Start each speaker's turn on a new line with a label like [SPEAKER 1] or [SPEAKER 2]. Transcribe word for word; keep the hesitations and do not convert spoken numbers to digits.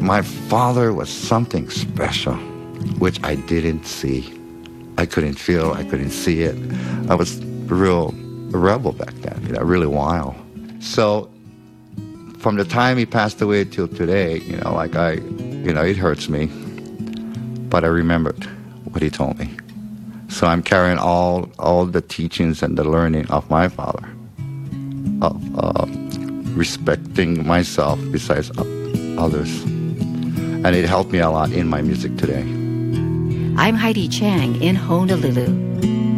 [SPEAKER 1] my father was something special, which I didn't see. I couldn't feel, I couldn't see it. I was a real rebel back then, you know, really wild. So from the time he passed away till today, you know, like I, you know, it hurts me, but I remembered what he told me. So I'm carrying all all the teachings and the learning of my father, of uh, respecting myself besides others. And it helped me a lot in my music today.
[SPEAKER 2] I'm Heidi Chang in Honolulu.